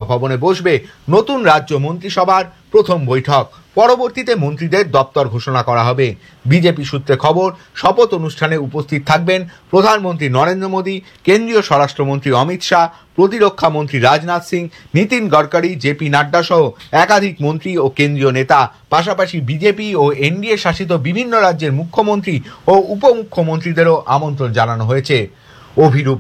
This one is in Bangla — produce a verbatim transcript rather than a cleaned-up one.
ভবনে বসবে নতুন রাজ্য মন্ত্রিসভার প্রথম বৈঠক। পরবর্তীতে মন্ত্রীদের দপ্তর ঘোষণা করা হবে। বিজেপি সূত্রে খবর, শপথ অনুষ্ঠানে উপস্থিত থাকবেন প্রধানমন্ত্রী নরেন্দ্র মোদী, কেন্দ্রীয় স্বরাষ্ট্রমন্ত্রী অমিত শাহ, প্রতিরক্ষা মন্ত্রী রাজনাথ সিং, নীতিন গডকরি, জেপি নাড্ডা সহ একাধিক মন্ত্রী ও কেন্দ্রীয় নেতা। পাশাপাশি বিজেপি ও এনডিএ শাসিত বিভিন্ন রাজ্যের মুখ্যমন্ত্রী ও উপমুখ্যমন্ত্রীদেরও আমন্ত্রণ জানানো হয়েছে। অভিরূপ